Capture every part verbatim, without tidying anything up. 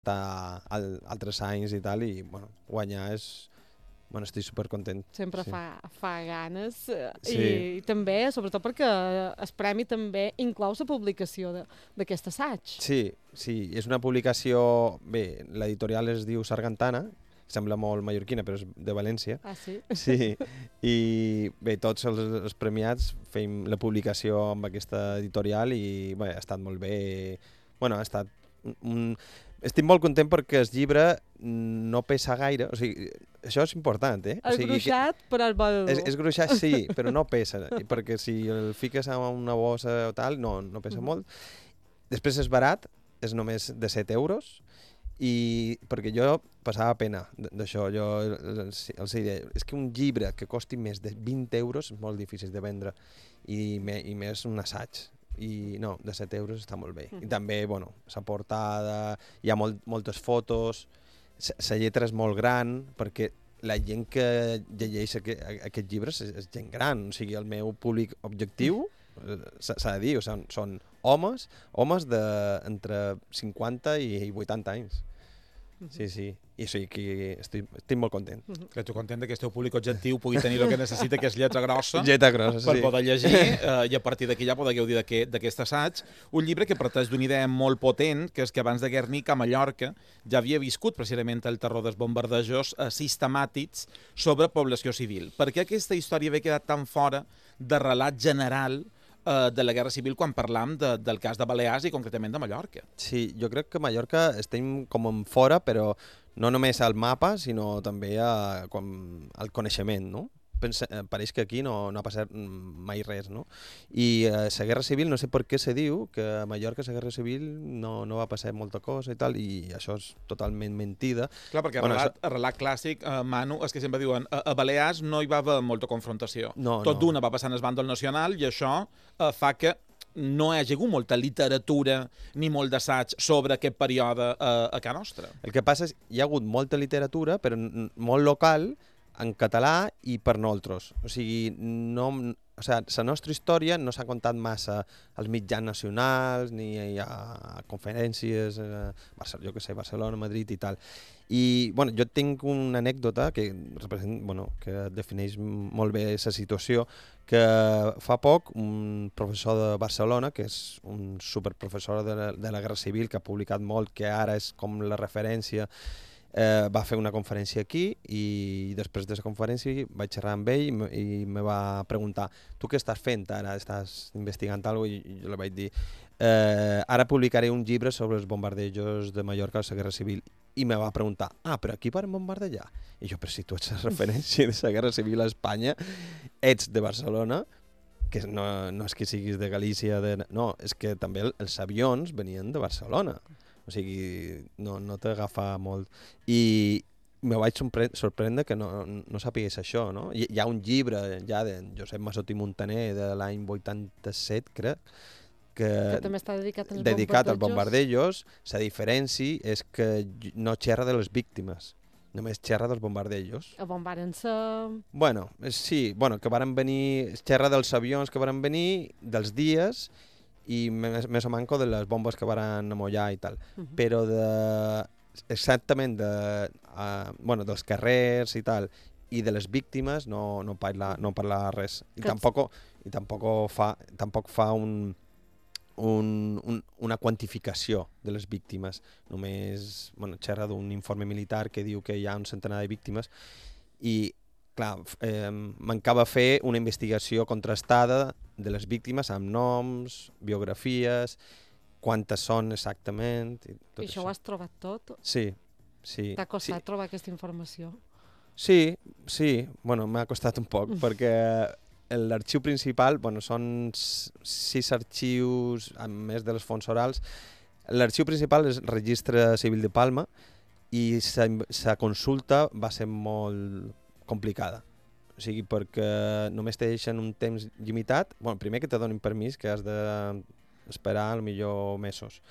altres anys i tal, i bueno, guanyar és... Bueno, estic supercontent. Sempre sí. fa, fa ganes sí. I, i també, sobretot perquè el premi també inclou la publicació d'aquest assaig. Sí, sí, és una publicació... Bé, l'editorial es diu Sargantana, sembla molt mallorquina, però és de València. Ah, sí? Sí, i bé, tots els, els premiats fem la publicació amb aquesta editorial i bé, ha estat molt bé. Bueno, ha estat un... Estic molt content perquè el llibre no pesa gaire, o sigui, això és important, eh? És o sigui, gruixat, que... però és bevedor. És, és gruixat, sí, però no pesa, perquè si el fiques en una bossa o tal, no, no pesa uh -huh. molt. Després és barat, és només de set euros, i perquè jo passava pena d'això, jo els, els deia, és que un llibre que costi més de vint euros és molt difícil de vendre, i, me, i més un assaig. I no, de set euros està molt bé. Uh-huh. I també, bueno, la portada, hi ha molt, moltes fotos, la lletra és molt gran, perquè la gent que llegeix aquest, aquest llibre és, és gent gran, o sigui, el meu públic objectiu, s'ha de dir, o sigui, són homes, homes d'entre cinquanta i vuitanta anys. Sí, sí, i o sigui que estic, estic molt content. Uh -huh. Que tu content que el teu públic objectiu pugui tenir el que necessita, que és lletra grossa, lletra grossa sí. per poder llegir, eh, i a partir d'aquí ja podeu gaudir d'aquest assaig. Un llibre que parteix d'una idea molt potent, que és que abans de Guernica, a Mallorca, ja havia viscut precisament el terror dels bombardejos eh, sistemàtics sobre població civil. Per què aquesta història havia quedat tan fora de relat general de la Guerra Civil quan parlam de, del cas de Balears i concretament de Mallorca? Sí, jo crec que a Mallorca estem com en fora, però no només al mapa, sinó també a, com, al coneixement, no? Pensa, pareix que aquí no, no ha passat mai res, no? I la eh, Guerra Civil, no sé per què se diu que a Mallorca la Guerra Civil no, no va passar molta cosa i tal, i això és totalment mentida. Clar, perquè bueno, relat, això... relat clàssic, eh, Manu, és que sempre diuen a, a Balears no hi va haver molta confrontació. No, Tot no. d'una va passar en el bàndol nacional i això eh, fa que no hi hagi hagut molta literatura ni molt d'assaig sobre aquest període eh, a casa nostra. El que passa és que hi ha hagut molta literatura, però molt local, en català i per nosaltres. O sigui, no, o sigui, la nostra història no s'ha contat massa als mitjans nacionals, ni a conferències, a jo què sé, Barcelona, Madrid i tal. I bueno, jo tinc una anècdota que, bueno, que defineix molt bé la situació, que fa poc un professor de Barcelona, que és un superprofessor de la, de la Guerra Civil, que ha publicat molt, que ara és com la referència, Eh, va fer una conferència aquí i després de la conferència vaig xerrar amb ell i me va preguntar, tu què estàs fent ara? Estàs investigant alguna cosa? I jo li vaig dir, eh, ara publicaré un llibre sobre els bombardejos de Mallorca a la Guerra Civil. I me va preguntar, ah, però aquí van bombardejar? I jo, però si tu ets la referència de la Guerra Civil a Espanya, ets de Barcelona, que no, no és que siguis de Galícia, de... no, és que també els avions venien de Barcelona. O sigui, no, no t'agafa molt. I me vaig sorprendre que no, no sapigués això, no? Hi, hi ha un llibre ja de Josep Massot i Montaner de l'any vuitanta-set, crec, que, que també està dedicat als dedicat bombardejos. als bombardejos. La diferència és que no xerra de les víctimes, només xerra dels bombardejos. A on varen ser... Bueno, sí, bueno, que varen venir, xerra dels avions que varen venir, dels dies, i més, més o manco de les bombes que van amollar i tal. Uh -huh. Però de, exactament de, uh, bueno, dels carrers i tal, i de les víctimes no, no, parla, no parla res. I tampoc, i tampoc fa, tampoc fa un, un, un, una quantificació de les víctimes. Només bueno, xerra d'un informe militar que diu que hi ha un centenar de víctimes i clar, eh, mancava fer una investigació contrastada de les víctimes amb noms, biografies, quantes són exactament. I, tot I això, això ho has trobat tot? Sí, sí. T'ha costat sí. trobar aquesta informació? Sí, sí. Bueno, m'ha costat un poc, perquè l'arxiu principal, bueno, són sis arxius, a més de les fonts orals. L'arxiu principal és el Registre Civil de Palma i la consulta va ser molt complicada. O sigui, perquè només te deixen un temps limitat. Bueno, primer que te donin permís, que has d'esperar millor mesos.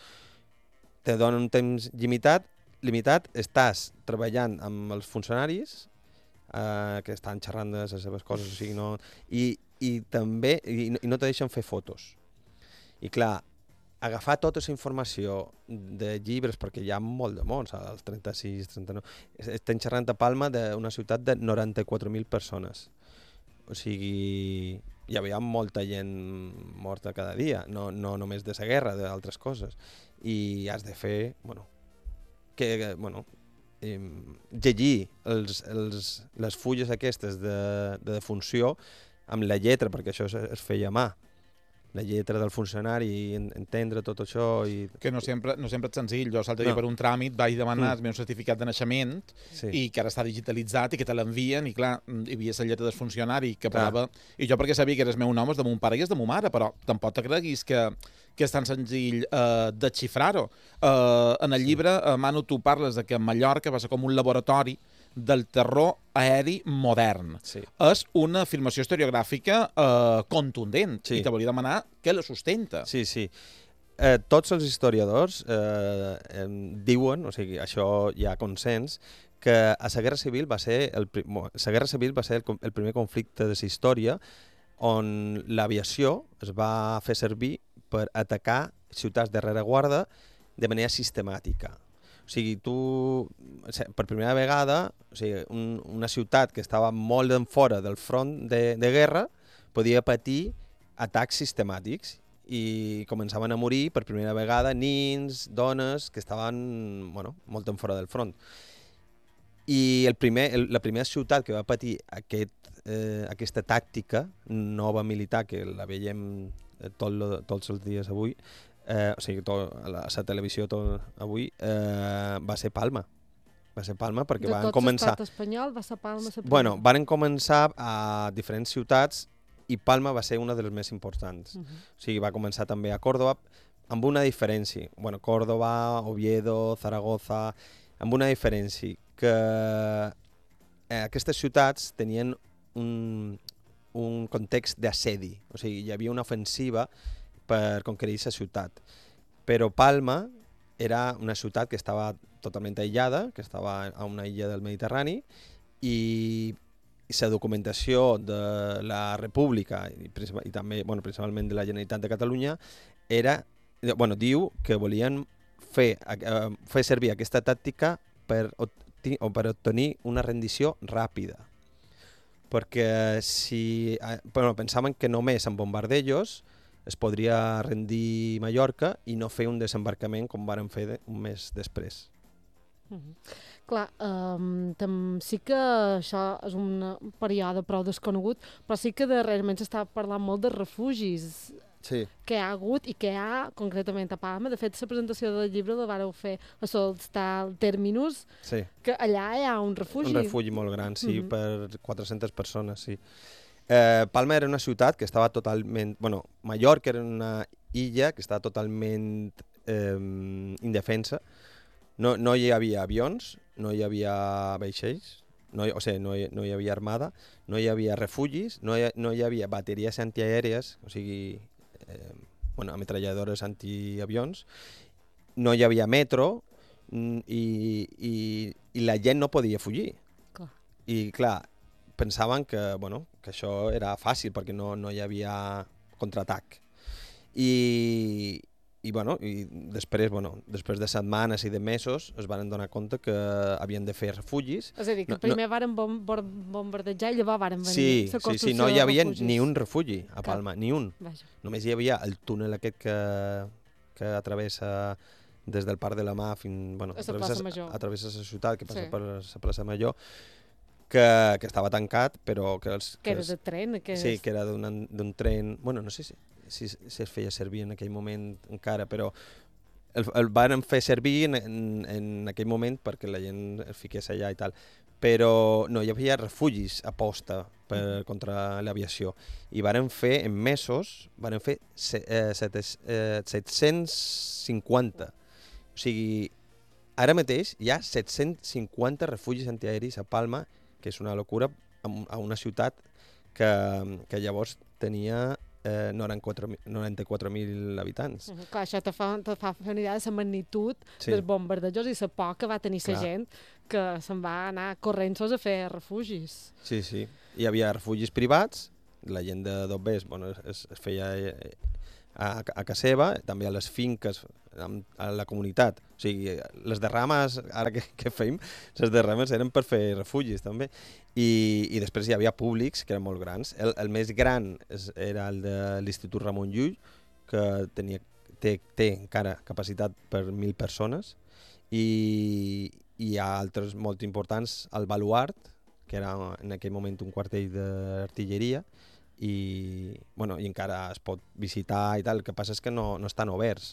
Te donen un temps limitat, limitat, estàs treballant amb els funcionaris eh, que estan xerrant de les seves coses, o sigui, no... I, i també, i, i no te deixen fer fotos. I clar, agafar tota la informació de llibres, perquè hi ha molt de mons, als trenta-sis, trenta-nou... Estem xerrant a Palma d'una ciutat de noranta-quatre mil persones. O sigui, hi havia molta gent morta cada dia, no, no només de la guerra, d'altres coses. I has de fer, bueno, que, bueno, eh, llegir els, els, les fulles aquestes de, de defunció amb la lletra, perquè això es, es feia a mà, la lletra del funcionari i entendre tot això. I... Que no sempre, no sempre és senzill. Jo l'altre dia No. per un tràmit vaig demanar Mm. el meu certificat de naixement Sí. i que ara està digitalitzat i que te l'envien i clar, hi havia la lletra del funcionari que Clar. parava... I jo perquè sabia que era el meu nom, és de mon pare i és de mon mare, però tampoc te creguis que, que és tan senzill eh, de xifrar-ho. Eh, en el llibre, eh, Manu, tu parles de que Mallorca va ser com un laboratori del terror aeri modern. Sí. És una afirmació historiogràfica eh, contundent Sí. i te volia demanar què la sustenta. Sí, sí. Eh, tots els historiadors eh, eh, diuen, o sigui, això hi ha consens, que a la Guerra Civil va ser el, pri- mo- la Guerra Civil va ser el, com- el primer conflicte de la història on l'aviació es va fer servir per atacar ciutats de rereguarda de manera sistemàtica. O sigui, tu, per primera vegada, o sigui, un, una ciutat que estava molt en fora del front de, de guerra podia patir atacs sistemàtics i començaven a morir per primera vegada nins, dones que estaven, bueno, molt en fora del front. I el primer, el, la primera ciutat que va patir aquest, eh, aquesta tàctica nova militar, que la veiem eh, tot lo, tots els dies avui, eh, o sigui, tot, a la, a la televisió tot avui, eh, va ser Palma. Va ser Palma perquè De van tot començar... l'estat espanyol va ser Palma la primera. Bueno, van començar a diferents ciutats i Palma va ser una de les més importants. Uh -huh. O sigui, va començar també a Córdoba, amb una diferència. Bueno, Córdoba, Oviedo, Zaragoza, amb una diferència, que eh, aquestes ciutats tenien un, un context d'assedi. O sigui, hi havia una ofensiva per conquerir la ciutat. Però Palma era una ciutat que estava totalment aïllada, que estava a una illa del Mediterrani, i la documentació de la República i, i també, bueno, principalment de la Generalitat de Catalunya era, bueno, diu que volien fer, eh, fer servir aquesta tàctica per, obti, o per obtenir una rendició ràpida. Perquè si, eh, bueno, pensaven que només amb bombardejos es podria rendir Mallorca i no fer un desembarcament com varen fer de, un mes després. Uh -huh. Clar, um, tam, sí que això és un període prou desconegut, però sí que darrerament s'està parlant molt de refugis Sí. que hi ha hagut i que hi ha concretament a Palma. De fet, la presentació del llibre la vareu fer a Solstal Terminus, Sí. que allà hi ha un refugi. Un refugi molt gran, sí, Mhm. per quatre-centes persones, sí. Eh, Palma era una ciutat que estava totalment... Bueno, Mallorca era una illa que estava totalment eh, indefensa. No, no hi havia avions, no hi havia vaixells, no hi, o sigui, no hi, no hi havia armada, no hi havia refugis, no hi, no hi havia bateries antiaèries, o sigui, eh, bueno, ametralladores antiavions, no hi havia metro i, i, i la gent no podia fugir. Clar. I clar, pensaven que, bueno, que això era fàcil perquè no, no hi havia contraatac. I, i, bueno, i després, bueno, després de setmanes i de mesos es van donar compte que havien de fer refugis. És a dir, que No- primer no, varen bom, bom, bombardejar i llavors varen venir Sí, la sí, construcció sí, no hi de havia refugis. ni un refugi a Palma, ni un. Vaja. Només hi havia el túnel aquest que, que atravessa des del Parc de la Mar fins... Bueno, A la plaça atravessa- Major. Atravessa la ciutat, que passa Sí. per la plaça Major, que, que estava tancat, però que els... Que era els- de tren. Que Sí, és... que era d'un d'un tren... Bueno, no sé si, si, si es feia servir en aquell moment encara, però el, el van fer servir en, en, en aquell moment perquè la gent es fiqués allà i tal. Però no, hi havia refugis a posta per, contra l'aviació. I varen fer, en mesos, varen fer se, eh, set, eh, set-cents cinquanta. O sigui, ara mateix hi ha set-cents cinquanta refugis antiaeris a Palma, que és una locura, a una ciutat que, que llavors tenia eh, noranta-quatre mil habitants. Uh -huh. Clar, això te fa, te fa fer una idea de la magnitud Sí. dels bombardejos i la por que va tenir la Clar. gent que se'n va anar corrents a fer refugis. Sí, sí. Hi havia refugis privats, la gent de Dobbers, bueno, es, es feia eh, a, a casa seva, també a les finques, a la comunitat. O sigui, les derrames, ara que, que fèiem, les derrames eren per fer refugis també. I, i després hi havia públics que eren molt grans. El, el més gran és, era el de l'Institut Ramon Llull, que tenia, té, té encara capacitat per mil persones, i, i hi ha altres molt importants, el Baluart, que era en aquell moment un quartell d'artilleria, i, bueno, i encara es pot visitar i tal, el que passa és que no, no estan oberts,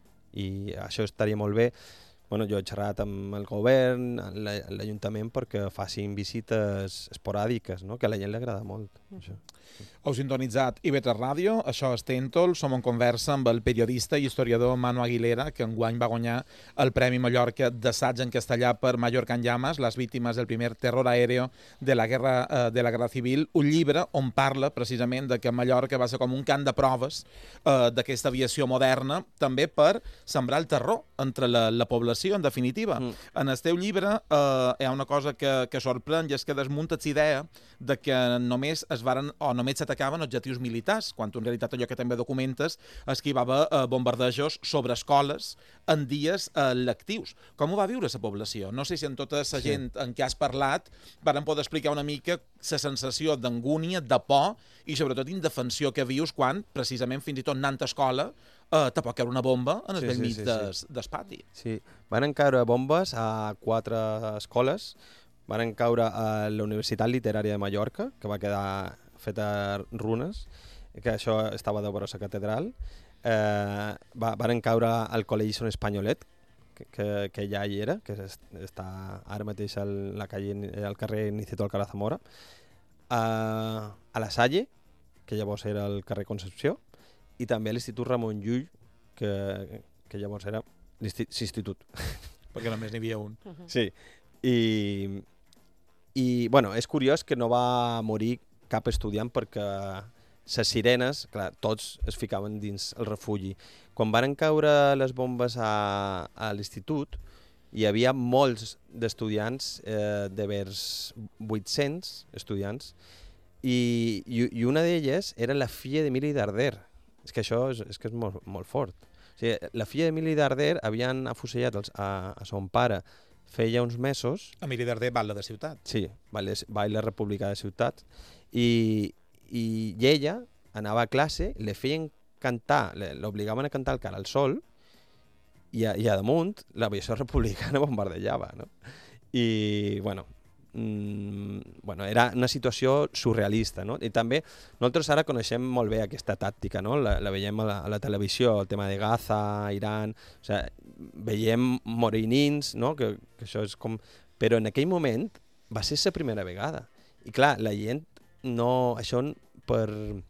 i això estaria molt bé. Bueno, jo he xerrat amb el govern, l'Ajuntament, perquè facin visites esporàdiques, no? Que a la gent li agrada molt. Això. Heu sintonitzat I V tres Ràdio, això és Tèntol, som en conversa amb el periodista i historiador Manu Aguilera, que enguany va guanyar el Premi Mallorca d'assaig en castellà per Mallorca en llames, les víctimes del primer terror aéreo de la guerra, eh, de la guerra civil, un llibre on parla precisament de que Mallorca va ser com un camp de proves eh, d'aquesta aviació moderna, també per sembrar el terror entre la, la població, en definitiva. Mm. En el teu llibre eh, hi ha una cosa que, que sorprèn, i és que desmunta la idea de que només es varen, o només s'atacaven objectius militars, quan en realitat allò que també documentes és que hi va haver eh, bombardejos sobre escoles en dies eh, lectius. Com ho va viure la població? No sé si en tota la sí. gent en què has parlat varen poder explicar una mica la sensació d'angúnia, de por i sobretot indefensió que vius quan, precisament, fins i tot anant a escola, eh, te pot caure una bomba en el sí, vell mig sí, sí, des, sí. del pati. Sí, van caure bombes a quatre escoles. Van caure a la Universitat Literària de Mallorca, que va quedar feta runes, que això estava de vora la catedral. Eh, va, van caure al Col·legi Son Espanyolet, que, que, que ja hi era, que està ara mateix al, la calle, al carrer Niceto Alcalá Zamora. Eh, a la Salle, que llavors era el carrer Concepció, i també a l'Institut Ramon Llull, que, que llavors era l'institut. Perquè només n'hi havia un. Uh -huh. Sí. I, i bueno, és curiós que no va morir cap estudiant perquè les sirenes, clar, tots es ficaven dins el refugi. Quan van caure les bombes a, a l'institut, hi havia molts d'estudiants, eh, de vers vuit-cents estudiants, i, i, i una d'elles era la filla d'Emili Darder. És que això és, és, que és molt, molt fort. O sigui, la filla d'Emili Darder havien afusellat els, a, a son pare feia uns mesos. Emili Darder, batlle de Ciutat. Sí, batlle republicà de Ciutat. I, i ella anava a classe, le feien cantar, l'obligaven a cantar el Cara al Sol, i a, i a damunt l'aviació republicana bombardejava, no? I, bueno, mmm, bueno, era una situació surrealista, no? I també nosaltres ara coneixem molt bé aquesta tàctica, no? La, la veiem a la, a la televisió, el tema de Gaza, Iran, o sigui, veiem morinins, no? Que, que això és com... Però en aquell moment va ser la primera vegada. I clar, la gent no... Això, per,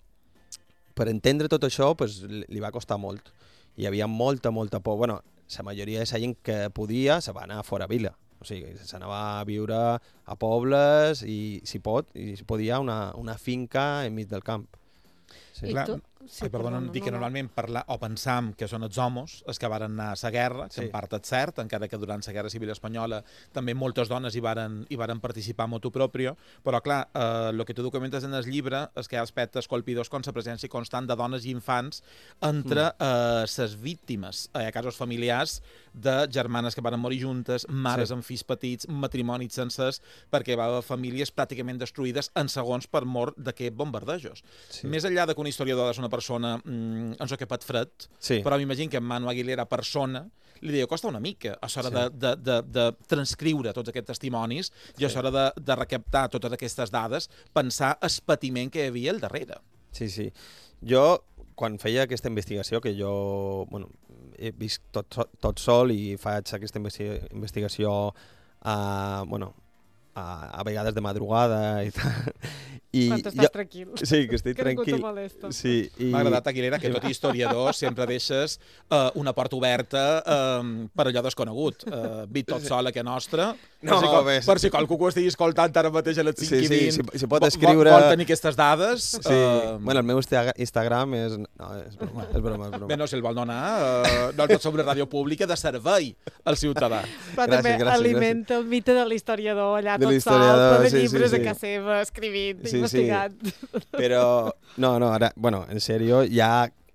per entendre tot això, pues, li va costar molt. Hi havia molta, molta por. Bueno, la majoria de la gent que podia se va anar fora a vila. O sigui, s'anava a viure a pobles i, si pot, i si podia, una, una finca enmig del camp. Sí. Clar, tu... sí, ai, perdona, no, dic que normalment parlar, o pensam que són els homes els que varen anar a la guerra, que sí. En part és cert, encara que durant la Guerra Civil Espanyola també moltes dones hi varen, hi varen participar motu proprio, però clar, eh, el que tu documentes en el llibre és que hi ha aspectes colpidors com la presència constant de dones i infants entre les mm. eh, víctimes. Hi ha casos familiars de germanes que van morir juntes, mares sí. amb fills petits, matrimonis sencers, perquè va haver famílies pràcticament destruïdes en segons per mort d'aquests bombardejos. Sí. Més enllà de que un historiador és una persona mm, en que pat fred, sí. Però m'imagino que en Manu Aguilera, persona, li deia, costa una mica a l'hora sí. de, de, de, de transcriure tots aquests testimonis i a l'hora de, de recaptar totes aquestes dades, pensar el patiment que hi havia al darrere. Sí, sí. Jo, quan feia aquesta investigació, que jo bueno, he vist tot, tot sol i faig aquesta investigació a, bueno, a, a vegades de madrugada i tal. I quan estàs jo, tranquil. Sí, que estic que tranquil. Sí, i... M'ha agradat, Aguilera, que tot historiador sempre deixes uh, una porta oberta um, per allò desconegut. Uh, vi tot sol a que nostra, no, per, si qual, per si qualcú ho estigui escoltant ara mateix a les cinc sí, i vint, sí, si, si pot escriure... vol, vol tenir aquestes dades. Sí. Uh... Bueno, el meu Instagram és... No, és broma, és broma. És broma. Bé, no, si el vol donar, uh, nosaltres som una ràdio pública de servei al ciutadà. Però gràcies, també gràcies, alimenta gràcies. El mite de l'historiador allà de tot sol, ple de llibres sí, sí, sí. a casa seva, escrivint, sí, investigat. Sí. Però, no, no, ara, bueno, en sèrio, hi ha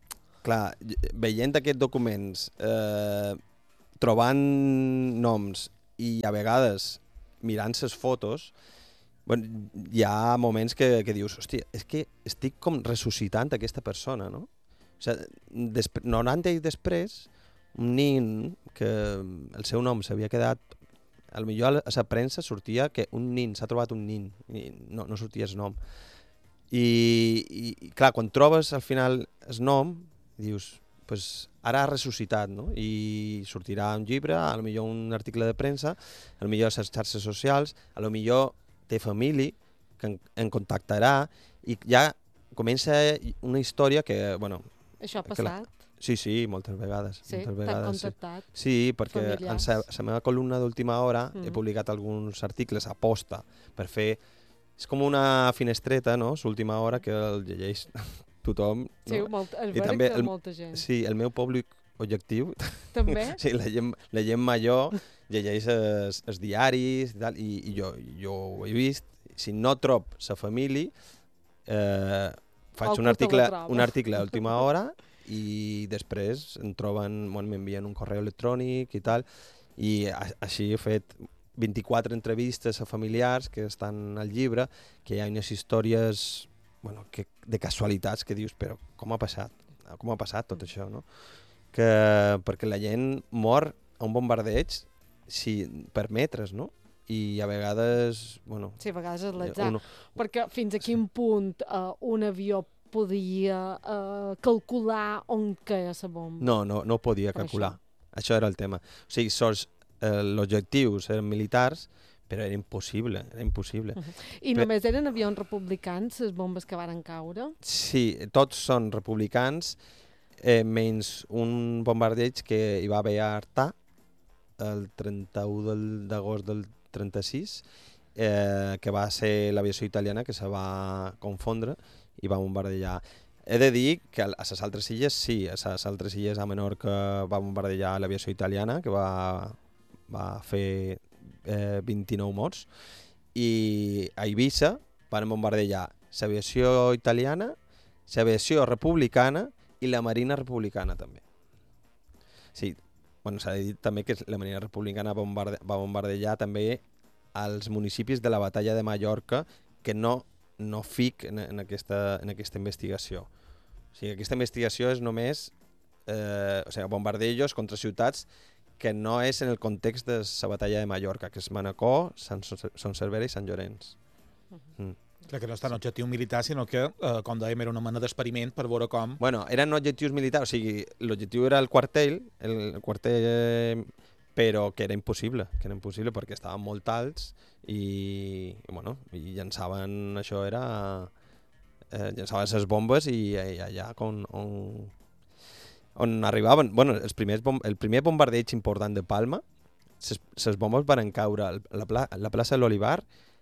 clar, veient aquests documents, eh, trobant noms i a vegades mirant les fotos, bueno, hi ha moments que, que dius, hòstia, és que estic com ressuscitant aquesta persona, no? O sigui, noranta anys després, un nin que el seu nom s'havia quedat, a lo millor a la premsa sortia que un nin, s'ha trobat un nin, i no, no sortia el nom. I, i, i clar, quan trobes al final el nom, dius, pues, ara ha ressuscitat, no? I sortirà un llibre, a lo millor un article de premsa, a lo millor a les xarxes socials, a lo millor té família que en, en contactarà i ja comença una història que, bueno... Això ha passat? La... Sí, sí, moltes vegades. Sí, t'han contactat? Sí, sí perquè en la, la meva columna d'última hora mm. he publicat alguns articles a posta per fer... És com una finestreta, no?, l'última hora que el llegeix tothom. Sí, no? molt, és veritat que el, molta gent. Sí, el meu públic objectiu... També? Sí, la gent, la gent major llegeix els, els diaris i tal, i, i jo, jo ho he vist. Si no trob la família, eh, faig un article, un article a última hora i després em troben, bueno, m'envien un correu electrònic i tal, i a, així he fet vint-i-quatre entrevistes a familiars que estan al llibre, que hi ha unes històries, bueno, que, de casualitats que dius, però com ha passat? Com ha passat tot això, no? Que, perquè la gent mor a un bombardeig sí, per metres, no? I a vegades... Bueno, sí, a vegades és l'atzar. Uno... Perquè fins a quin punt uh, un avió podia uh, calcular on queia la bomba? No, no, no podia calcular. Això. això era el tema. O sigui, sols eh, els objectius eren militars, però era impossible, era impossible. Uh -huh. I però... només eren avions republicans, les bombes que varen caure? Sí, tots són republicans, eh, menys un bombardeig que hi va haver a Artà, el trenta-u d'agost del trenta-sis, eh, que va ser l'aviació italiana que se va confondre i va bombardejar. He de dir que a les altres illes sí, a les altres illes a Menorca va bombardejar l'aviació italiana, que va, va fer eh, vint-i-nou morts, i a Eivissa van bombardejar l'aviació italiana, l'aviació republicana i la marina republicana també. Sí, bueno, s'ha dit també que la marina republicana va, bombarde va bombardejar també als municipis de la batalla de Mallorca que no, no fic en, en, aquesta, en aquesta investigació. O sigui, aquesta investigació és només eh, o sigui, bombardejos contra ciutats que no és en el context de la batalla de Mallorca, que és Manacor, Sant Son Servera i Sant Llorenç. Mm. Clar que no està en objectiu militar, sinó que, eh, com dèiem, era una mena d'experiment per veure com... Bueno, eren objectius militars, o sigui, l'objectiu era el quartel, el quartel, eh, però que era impossible, que era impossible perquè estaven molt alts i, i bueno, i llançaven, això era... Eh, llançaven les bombes i, i allà on, on, on arribaven... Bueno, els primers bom el primer bombardeig important de Palma, les bombes van caure a la, pla a la plaça de l'Olivar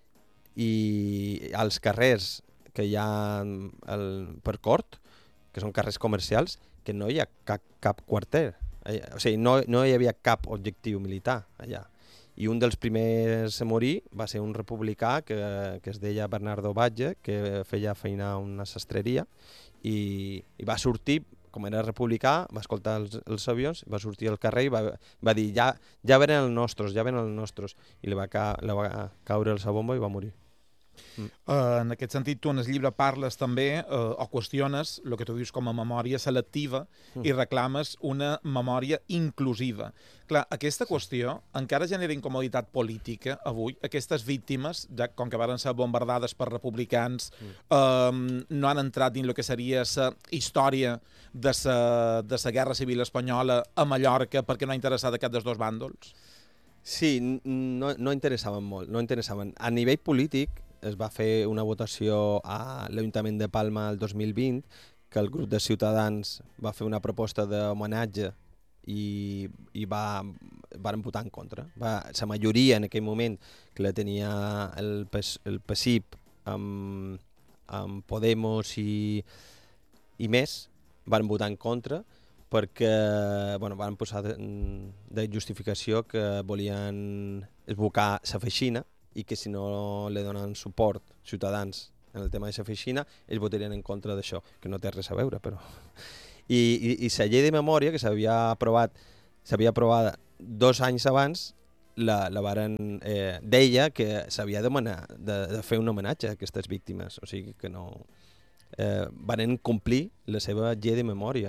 i als carrers que hi ha el, per Cort, que són carrers comercials, que no hi ha cap, cap quarter. O sigui, no, no hi havia cap objectiu militar allà. I un dels primers a morir va ser un republicà que, que es deia Bernardo Batlle, que feia feina a una sastreria, i, i va sortir, com era republicà, va escoltar els, els avions, va sortir al carrer i va, va dir ja, ja venen els nostres, ja venen els nostres, i li va, ca li va caure la bomba i va morir. Mm. Uh, en aquest sentit, tu en el llibre parles també uh, o qüestiones el que tu dius com a memòria selectiva mm. i reclames una memòria inclusiva. Clar, aquesta qüestió encara genera incomoditat política avui. Aquestes víctimes, ja com que varen ser bombardades per republicans, mm. uh, no han entrat dins el que seria la història de la de la Guerra Civil Espanyola a Mallorca perquè no ha interessat a cap dels dos bàndols? Sí, no, no interessaven molt. No interessaven. A nivell polític, es va fer una votació a l'Ajuntament de Palma el dos mil vint, que el grup de Ciutadans va fer una proposta d'homenatge i, i va, van votar en contra. Va, la majoria en aquell moment, que la tenia el, el P S I P amb, amb Podemos i, i més, van votar en contra perquè bueno, van posar de, de justificació que volien esbocar la feixina i que si no li donen suport Ciutadans en el tema de la feixina, ells votarien en contra d'això, que no té res a veure, però... I, i, i la llei de memòria, que s'havia aprovat, s'havia aprovat dos anys abans, la, la varen, eh, deia que s'havia de, de, de fer un homenatge a aquestes víctimes, o sigui que no... Eh, varen complir la seva llei de memòria.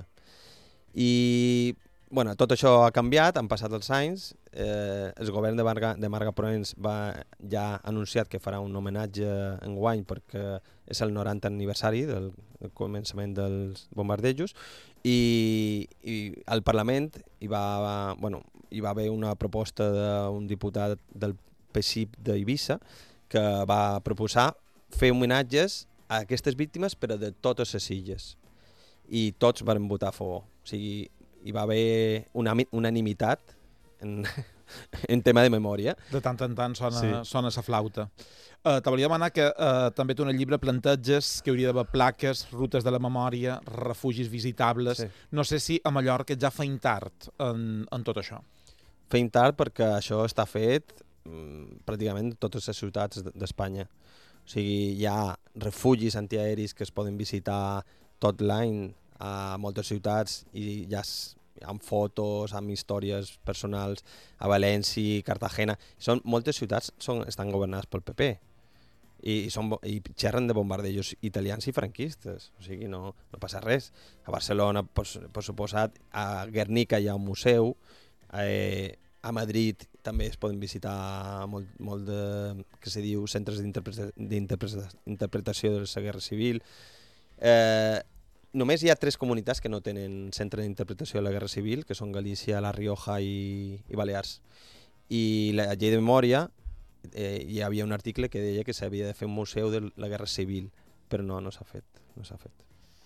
I bueno, tot això ha canviat, han passat els anys, eh, el govern de Marga, de Marga Proens va, ja ha anunciat que farà un homenatge enguany perquè és el norantè aniversari del, del començament dels bombardejos, i, i al Parlament hi va, va, bueno, hi va haver una proposta d'un diputat del P S I P d'Eivissa que va proposar fer homenatges a aquestes víctimes però de totes les illes, i tots van votar a favor. O sigui, hi va haver una unanimitat en, en tema de memòria. De tant en tant sona, sí. sona sa flauta. Uh, te volia demanar que uh, també té un llibre planteges que hauria d'haver plaques, rutes de la memòria, refugis visitables. Sí. No sé si a Mallorca ja feim tard en, en tot això. Feim tard perquè això està fet mm, pràcticament en totes les ciutats d'Espanya. O sigui, hi ha refugis antiaeris que es poden visitar tot l'any a moltes ciutats i hi ha, hi ha fotos, amb històries personals a València, Cartagena. Són, moltes ciutats són, estan governades pel P P i, són, i xerren de bombardejos italians i franquistes. O sigui, no, no passa res. A Barcelona, per, per suposat, a Guernica hi ha un museu, eh, a Madrid també es poden visitar molt, molt de, que se diu, centres d'interpretació de la Guerra Civil. Eh, només hi ha tres comunitats que no tenen centre d'interpretació de la Guerra Civil, que són Galícia, La Rioja i, i Balears. I la llei de memòria, eh, hi havia un article que deia que s'havia de fer un museu de la Guerra Civil, però no, no s'ha fet, no s'ha fet.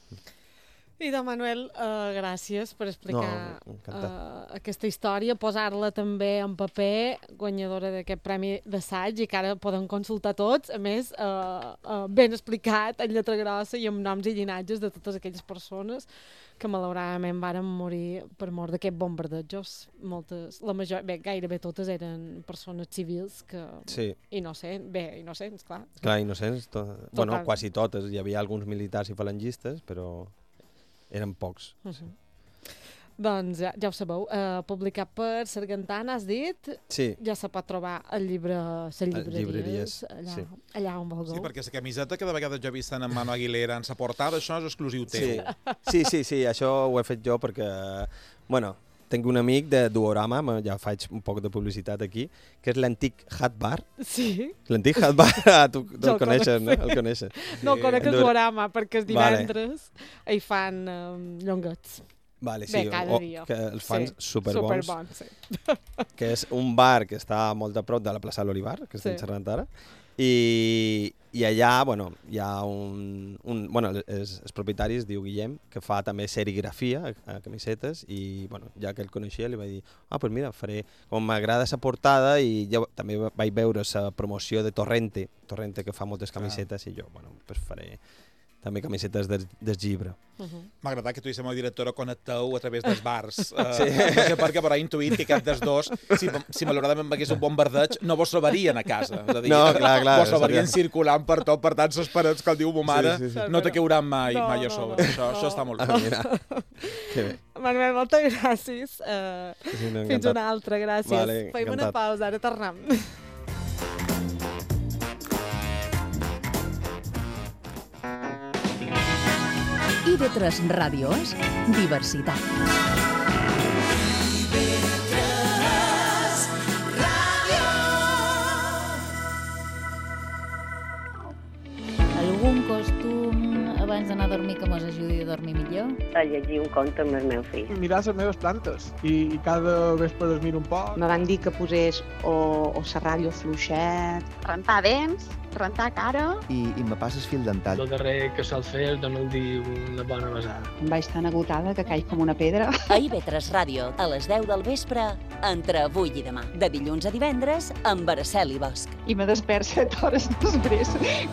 I de Manuel, uh, gràcies per explicar no, uh, aquesta història, posar-la també en paper, guanyadora d'aquest premi d'assaig, i que ara poden consultar tots, a més, uh, uh, ben explicat, en lletra grossa i amb noms i llinatges de totes aquelles persones que malauradament varen morir per mort d'aquests bombardejos. Moltes, la major, bé, gairebé totes eren persones civils que... Sí. Innocents, bé, innocents, clar. Clar, innocents, to... bueno, quasi totes. Hi havia alguns militars i falangistes, però... eren pocs. Uh -huh. Doncs ja, ja ho sabeu, uh, publicat per Sargantana, has dit? Sí. Ja se pot trobar al llibre, a les llibreries, llibreries allà, sí. allà on vulgueu. Sí, perquè la camiseta que de vegades jo he vist en Manu Aguilera en sa portada, això és exclusiu teu. Sí, sí, sí, sí, això ho he fet jo perquè, bueno, tinc un amic de Duorama, ja faig un poc de publicitat aquí, que és l'antic Hat Bar. Sí. L'antic Hat Bar, tu, tu el, el coneixes, no? El coneixes. No el conec el Duorama, perquè els divendres vale. hi fan um, llonguets. Vale, sí, bé, cada o, dia. que els fan sí, superbons. Superbons, sí. Que és un bar que està molt a prop de la plaça de l'Olivar, que estem sí. xerrant ara, i, i allà, bueno, hi ha un... un bueno, els, els propietaris, diu Guillem, que fa també serigrafia a, a camisetes, i bueno, ja que el coneixia li vaig dir, ah, doncs pues mira, faré, com m'agrada la portada, i jo també vaig veure la promoció de Torrente, Torrente que fa moltes camisetes, ah. i jo, bueno, pues faré també camisetes del, del llibre. Uh -huh. M'ha agradat que tu i la meva directora connecteu a través dels bars. Uh, sí. No sé per què, però he intuït que cap dels dos, si, si malauradament hagués un bombardeig, no vos trobarien a casa. És a dir, no, clar, clar. Vos trobarien circulant per tot, per tant, les parets, com diu ma mare, sí, sí, sí. no te cauran mai, no, mai a no, sobre. no, això, no. això està molt bé. Ah, mira. Que bé. Manuel, moltes gràcies. Uh, sí, no, fins una altra, gràcies. Vale, Fem una pausa, ara tornem. I V tres Ràdio és diversitat. I V tres Ràdio. Algun costum abans d'anar a dormir que mos ajudi a dormir millor? A llegir un conte amb el meu fill. Mirar les meves plantes i, i cada vespre es miro un poc. Me van dir que posés o, o serrallo fluixet, rentar dents, rentar cara... I, i me passes fil dental. El darrer que sol fer és donar-li una bona besada. Em vaig tan agotada que caig com una pedra. A I V tres Ràdio, a les deu del vespre, entre avui i demà. De dilluns a divendres, amb Araceli Bosch. I me despert set hores després.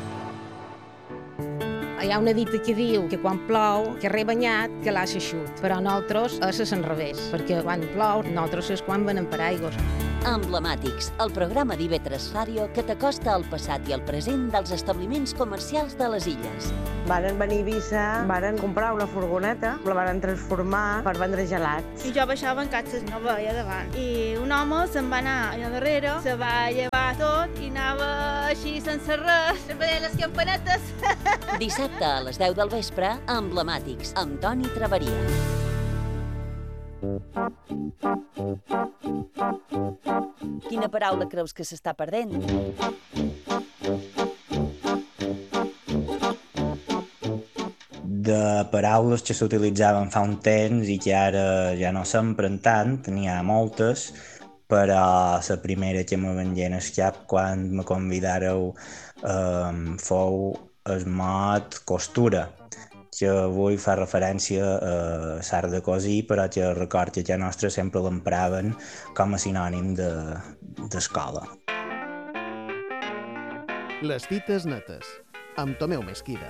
Hi ha una dita que diu que quan plou, que rebanyat, que l'ha xut. Però nosaltres és al revés, perquè quan plou, nosaltres és quan venem per aigües. Emblemàtics, el programa d'I V tres Ràdio que t'acosta al passat i al present dels establiments comercials de les illes. Varen venir a Eivissa, varen comprar una furgoneta, la varen transformar per vendre gelats. I jo baixava en catxes, no veia davant. I un home se'n va anar allà darrere, se va llevar tot i anava així sense res, veient les campanetes. Dissabte a les deu del vespre, Emblemàtics, amb Toni Traveria. Quina paraula creus que s'està perdent? De paraules que s'utilitzaven fa un temps i que ara ja no s'empren tant, n'hi ha moltes, però la primera que me vengué al cap quan me convidàreu eh, fou el mot costura, que avui fa referència a l'art de cosir, però que record que a nostre sempre l'empraven com a sinònim d'escola. Les dites netes, amb Tomeu Mesquida.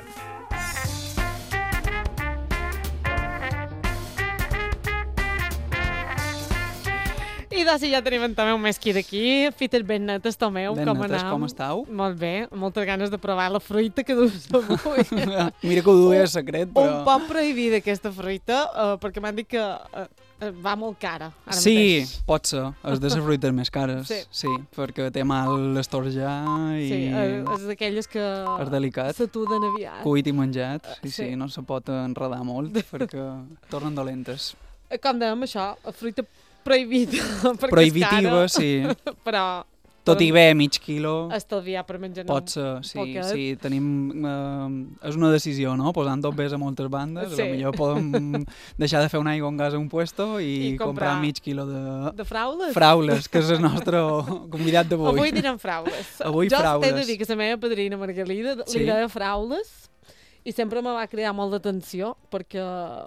I doncs ja tenim en Tomeu Mesquida aquí, fites ben netes, Tomeu, ben com netes, anam? com estàu? Molt bé, moltes ganes de provar la fruita que dus avui. Mira que ho duia secret, però... Un poc prohibida aquesta fruita, uh, perquè m'han dit que uh, va molt cara. Ara sí, mateix. pot ser, és de les fruites més cares, sí. sí, perquè té mal l'estorjar i... Sí, és d'aquelles que... És delicat. S'atuden aviat. Cuit i menjat, sí, sí, sí, no se pot enredar molt, perquè tornen dolentes. Com dèiem, això, fruita prohibida, perquè prohibitiva, és cara, sí. però... Tot i bé, mig quilo... Estalviar per menjar pot ser, sí, poquet. sí, tenim... Eh, és una decisió, no?, posant tot bé a moltes bandes, sí. Potser podem deixar de fer un aigua en gas a un puesto i, I comprar, comprar mig quilo de... De fraules? Fraules, que és el nostre convidat d'avui. Avui direm fraules. Avui jo fraules. Jo t'he de dir que la meva padrina Margalida sí. li deia fraules i sempre me va cridar molt d'atenció perquè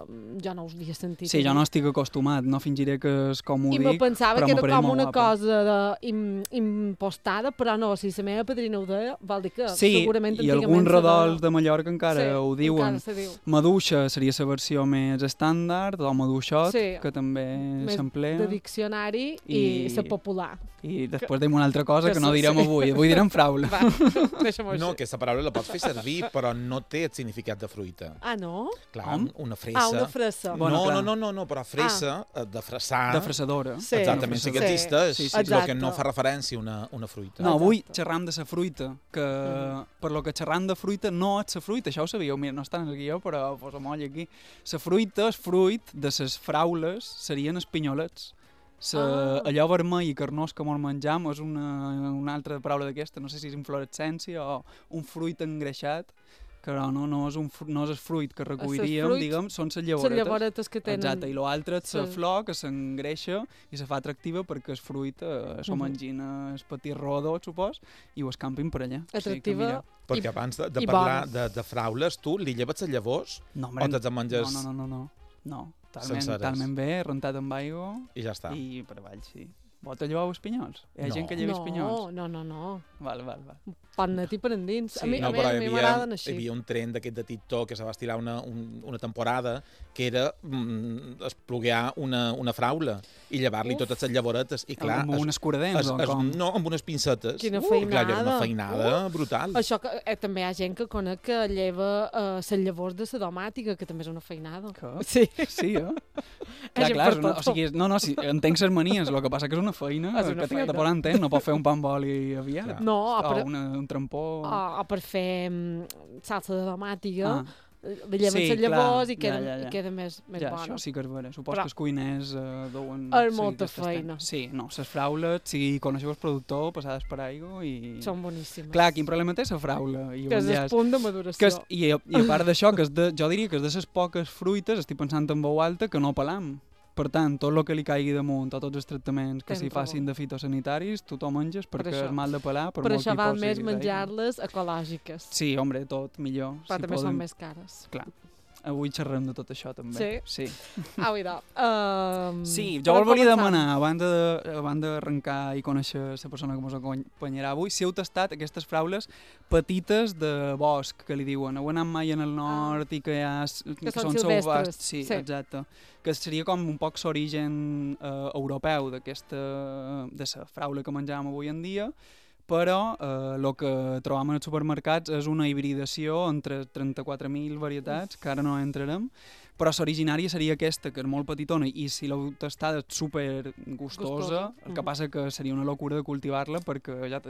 jo no us havia sentit. Sí, jo no estic acostumat, no fingiré que és com ho I dic, me pensava que era com una guapa. cosa de, im, impostada, però no, si la meva padrina ho deia, vol dir que sí, segurament i alguns redols de Mallorca encara sí, ho diuen. Diu. Maduixa seria la versió més estàndard, o maduixot, sí. que també s'emplea. Més de diccionari i la popular. I després que, diem una altra cosa que, que no direm sí. avui, avui direm fraula. Va, deixa'm-ho No, aquesta paraula la pots fer servir, però no té el significat de fruita. Ah, no? Clar, um? una fresa. Ah, una fresa. No, bueno, no, no, no, no, però fresa, ah. de fresar... De fresadora. Sí. Exactament, sí que existeix, sí, sí, sí, el que no fa referència a una, una fruita. No, avui xerram de la fruita, que mm. per lo que xerram de fruita no és la fruita, això ho sabíeu, mira, no està en el guió, però posa moll aquí. La fruita, el fruit de les fraules serien els pinyolets. Sa, ah. Allò vermell i carnós que mos menjam és una, una altra paraula d'aquesta, no sé si és inflorescència o un fruit engreixat, que no, no, és, un, no és el fruit que recolliríem, fruits, diguem, són les llavoretes. Les llavoretes que tenen... Exacte, i l'altre és la sí. flor que s'engreixa i se fa atractiva perquè el fruit eh, s'ho uh -huh. mengin el petit rodó, supos, i ho escampin per allà. Atractiva. O sigui perquè abans de, de parlar de, de fraules, tu li lleves les llavors no, o te'ls menges... No, no, no, no, no. Talment, talment bé, rentat amb aigua i ja està. I per avall, sí. Vol te llevar els pinyols? Hi ha no. gent que lleva els pinyols? No, no, no. Val, val, val. Pan net i per endins. Sí. A mi, no, a mi, a mi m'agraden així. Hi havia un tren d'aquest de TikTok que se va estilar una, un, una temporada que era mm, espluguear una, una fraula i llevar-li totes les llavoretes. I clar, amb es, unes curadents es, o com? No, amb unes pincetes. Quina feinada. Uh, clar, una feinada uh. brutal. Això que eh, també hi ha gent que conec que lleva eh, les llavors de la domàtica, que també és una feinada. Que? Sí. Sí, eh? clar, clar, una, o sigui, no, no, si, entenc les manies, el que passa que és una feina és una que t'he de posar en temps, no pot fer un pa amb oli aviat. Clar. No, o per, una, un trampó... O, o per fer um, salsa de tomàtica, ah. li lleven sí, les llavors i queda, ja, ja, ja. i queda més, més ja, bona. Això sí que és vera. Suposo Però, que els cuiners uh, deuen... És molta feina. Sí, no, les fraules, si coneixeu el productor, passades per aigua i... Són boníssimes. Clar, quin problema té la fraula? I que és el punt de maduració. Que és, i, I a part d'això, que és de, jo diria que és de les poques fruites, estic pensant en veu alta, que no pelam. Per tant, tot el que li caigui damunt, o tots els tractaments que s'hi facin de fitosanitaris, tu t'ho menges perquè per és mal de pelar. Per, per molt això val més sigui, menjar-les ecològiques. Sí, home, tot millor. Però si també poden... són més cares. Clar. avui xerrem de tot això, també. Sí? Sí. Au, idò. Um, sí, jo vos volia demanar, abans de, abans d'arrencar i conèixer la persona que ens acompanyarà avui, si heu tastat aquestes fraules petites de bosc, que li diuen. Heu anat mai en el nord i que, ha, que, que són silvestres. Sí, sí, exacte. Que seria com un poc l'origen eh, europeu d'aquesta, de la fraula que menjàvem avui en dia, però el eh, que trobam als supermercats és una hibridació entre trenta-quatre mil varietats, que ara no entrarem, però l'originària seria aquesta, que és molt petitona, i si l'heu tastada és super gustosa, gustosa. El que passa que seria una locura de cultivar-la, perquè ja